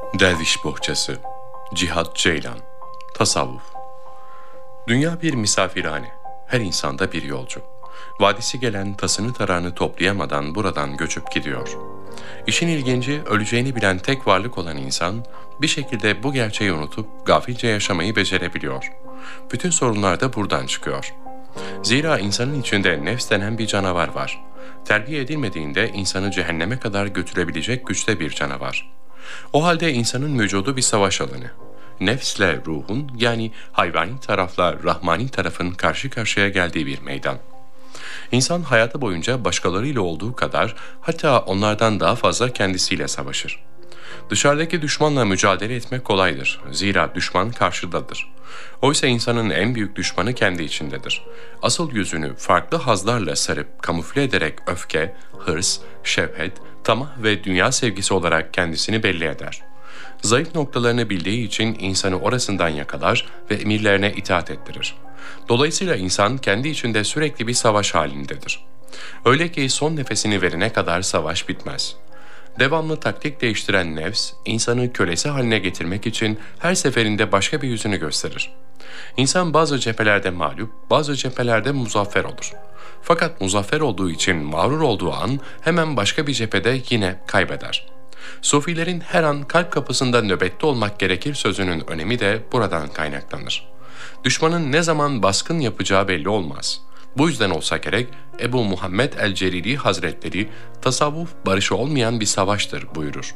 Derviş Bohçası, Cihat Ceylan, Tasavvuf. Dünya bir misafirhane, her insanda bir yolcu. Vadisi gelen tasını tarağını toplayamadan buradan göçüp gidiyor. İşin ilginci, öleceğini bilen tek varlık olan insan, bir şekilde bu gerçeği unutup gafilce yaşamayı becerebiliyor. Bütün sorunlar da buradan çıkıyor. Zira insanın içinde nefs denen bir canavar var. Terbiye edilmediğinde insanı cehenneme kadar götürebilecek güçte bir canavar. O halde insanın vücudu bir savaş alanı. Nefsle ruhun, yani hayvani tarafla rahmani tarafın karşı karşıya geldiği bir meydan. İnsan hayatı boyunca başkalarıyla olduğu kadar, hatta onlardan daha fazla kendisiyle savaşır. Dışarıdaki düşmanla mücadele etmek kolaydır. Zira düşman karşıdadır. Oysa insanın en büyük düşmanı kendi içindedir. Asıl yüzünü farklı hazlarla sarıp kamufle ederek öfke, hırs, şevhet, tamah ve dünya sevgisi olarak kendisini belli eder. Zayıf noktalarını bildiği için insanı orasından yakalar ve emirlerine itaat ettirir. Dolayısıyla insan kendi içinde sürekli bir savaş halindedir. Öyle ki son nefesini verene kadar savaş bitmez. Devamlı taktik değiştiren nefs, insanı kölesi haline getirmek için her seferinde başka bir yüzünü gösterir. İnsan bazı cephelerde mağlup, bazı cephelerde muzaffer olur. Fakat muzaffer olduğu için mağrur olduğu an hemen başka bir cephede yine kaybeder. Sufilerin her an kalp kapısında nöbette olmak gerekir sözünün önemi de buradan kaynaklanır. Düşmanın ne zaman baskın yapacağı belli olmaz. Bu yüzden olsa gerek Ebu Muhammed el-Ceriri Hazretleri tasavvuf barışı olmayan bir savaştır buyurur.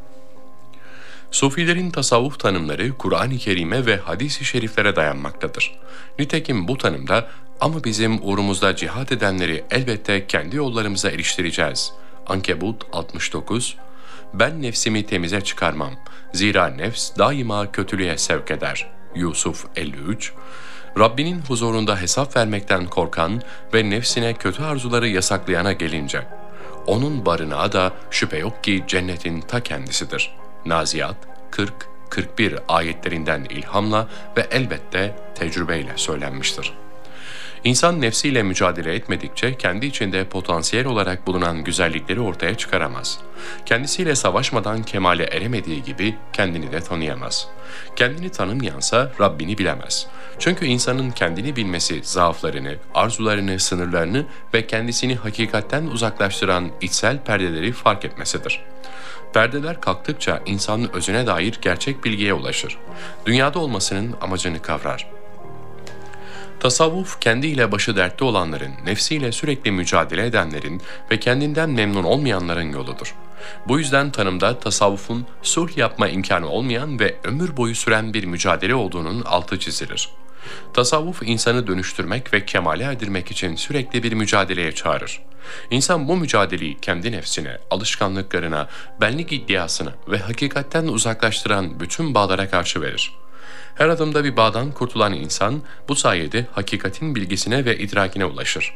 Sufilerin tasavvuf tanımları Kur'an-ı Kerim'e ve hadis-i şeriflere dayanmaktadır. Nitekim bu tanımda ama bizim uğrumuzda cihat edenleri elbette kendi yollarımıza eriştireceğiz. Ankebut 69. Ben nefsimi temize çıkarmam. Zira nefs daima kötülüğe sevk eder. Yusuf 53. Rabbinin huzurunda hesap vermekten korkan ve nefsine kötü arzuları yasaklayana gelince, onun barınağı da şüphe yok ki cennetin ta kendisidir. Naziyat 40-41 ayetlerinden ilhamla ve elbette tecrübeyle söylenmiştir. İnsan nefsiyle mücadele etmedikçe kendi içinde potansiyel olarak bulunan güzellikleri ortaya çıkaramaz. Kendisiyle savaşmadan kemale eremediği gibi kendini de tanıyamaz. Kendini tanımayansa Rabbini bilemez. Çünkü insanın kendini bilmesi zaaflarını, arzularını, sınırlarını ve kendisini hakikatten uzaklaştıran içsel perdeleri fark etmesidir. Perdeler kalktıkça insan özüne dair gerçek bilgiye ulaşır. Dünyada olmasının amacını kavrar. Tasavvuf, kendiyle başı dertte olanların, nefsiyle sürekli mücadele edenlerin ve kendinden memnun olmayanların yoludur. Bu yüzden tanımda tasavvufun sulh yapma imkanı olmayan ve ömür boyu süren bir mücadele olduğunun altı çizilir. Tasavvuf insanı dönüştürmek ve kemale erdirmek için sürekli bir mücadeleye çağırır. İnsan bu mücadeleyi kendi nefsine, alışkanlıklarına, benlik iddiasına ve hakikatten uzaklaştıran bütün bağlara karşı verir. Her adımda bir bağdan kurtulan insan bu sayede hakikatin bilgisine ve idrakine ulaşır.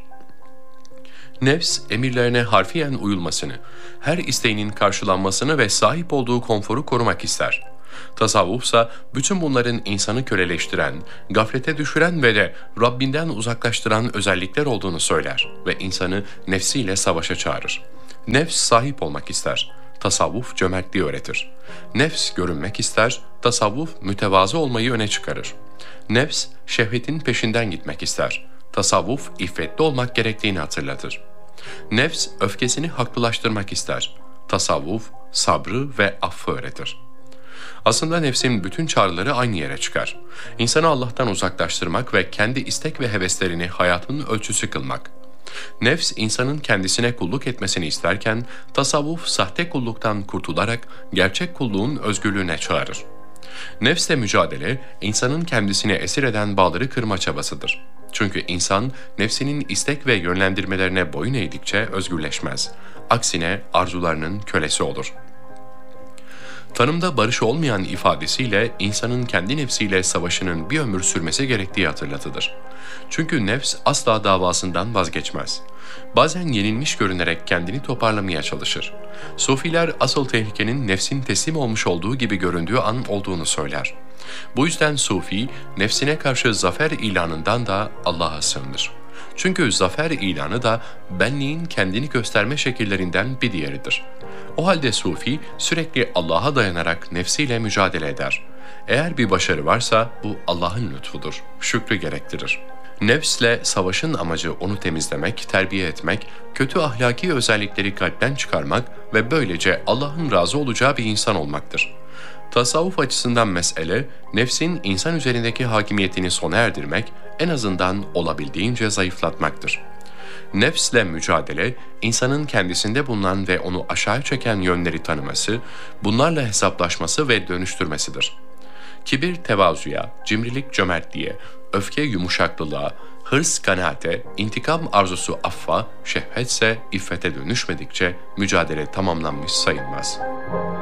Nefs, emirlerine harfiyen uyulmasını, her isteğinin karşılanmasını ve sahip olduğu konforu korumak ister. Tasavvufsa bütün bunların insanı köleleştiren, gaflete düşüren ve de Rabbinden uzaklaştıran özellikler olduğunu söyler ve insanı nefsiyle savaşa çağırır. Nefs sahip olmak ister. Tasavvuf cömertliği öğretir. Nefs görünmek ister, tasavvuf mütevazı olmayı öne çıkarır. Nefs şehvetin peşinden gitmek ister. Tasavvuf iffetli olmak gerektiğini hatırlatır. Nefs öfkesini haklılaştırmak ister. Tasavvuf sabrı ve affı öğretir. Aslında nefsin bütün çağrıları aynı yere çıkar. İnsanı Allah'tan uzaklaştırmak ve kendi istek ve heveslerini hayatının ölçüsü kılmak. Nefs insanın kendisine kulluk etmesini isterken tasavvuf sahte kulluktan kurtularak gerçek kulluğun özgürlüğüne çağırır. Nefsle mücadele insanın kendisine esir eden bağları kırma çabasıdır. Çünkü insan nefsinin istek ve yönlendirmelerine boyun eğdikçe özgürleşmez. Aksine arzularının kölesi olur. Tanımda barış olmayan ifadesiyle insanın kendi nefsiyle savaşının bir ömür sürmesi gerektiği hatırlatılır. Çünkü nefs asla davasından vazgeçmez. Bazen yenilmiş görünerek kendini toparlamaya çalışır. Sufiler asıl tehlikenin nefsin teslim olmuş olduğu gibi göründüğü an olduğunu söyler. Bu yüzden Sufi, nefsine karşı zafer ilanından da Allah'a sığınır. Çünkü zafer ilanı da benliğin kendini gösterme şekillerinden bir diğeridir. O halde Sufi sürekli Allah'a dayanarak nefsiyle mücadele eder. Eğer bir başarı varsa bu Allah'ın lütfudur, şükrü gerektirir. Nefsle savaşın amacı onu temizlemek, terbiye etmek, kötü ahlaki özellikleri kalpten çıkarmak ve böylece Allah'ın razı olacağı bir insan olmaktır. Tasavvuf açısından mesele, nefsin insan üzerindeki hakimiyetini sona erdirmek, en azından olabildiğince zayıflatmaktır. Nefsle mücadele, insanın kendisinde bulunan ve onu aşağı çeken yönleri tanıması, bunlarla hesaplaşması ve dönüştürmesidir. Kibir tevazuya, cimrilik cömertliğe, öfke yumuşaklılığa, hırs kanaate, intikam arzusu affa, şehvetse iffete dönüşmedikçe mücadele tamamlanmış sayılmaz.